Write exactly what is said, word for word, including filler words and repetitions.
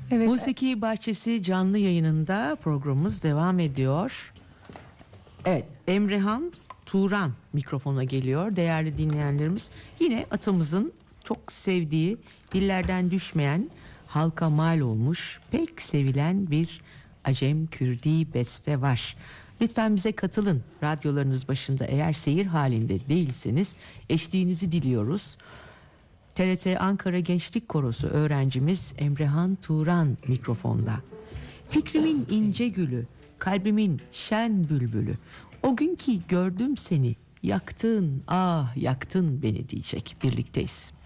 Evet. Musiki Bahçesi canlı yayınında programımız devam ediyor. Evet, Emrehan Turan mikrofona geliyor. Değerli dinleyenlerimiz, yine atamızın çok sevdiği, dillerden düşmeyen, halka mal olmuş, pek sevilen bir Acem Kürdi beste var. Lütfen bize katılın. Radyolarınız başında, eğer seyir halinde değilseniz eşliğinizi diliyoruz. T R T Ankara Gençlik Korosu öğrencimiz Emrehan Turan mikrofonda. Fikrimin ince gülü, kalbimin şen bülbülü, o gün ki gördüm seni, yaktın, ah yaktın beni diyecek. Birlikteyiz.